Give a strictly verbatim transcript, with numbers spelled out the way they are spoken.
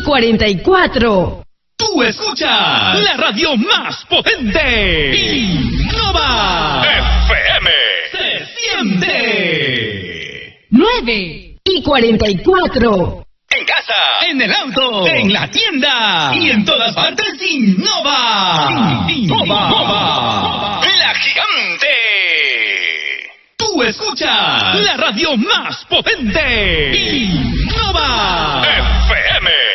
cuarenta y cuatro. Tú escuchas la radio más potente. Innova F M. Se siente. nueve y cuarenta y cuatro. En casa, en el auto, en la tienda y en todas partes. Innova. Innova. La gigante. Tú escuchas la radio más potente. Innova F M.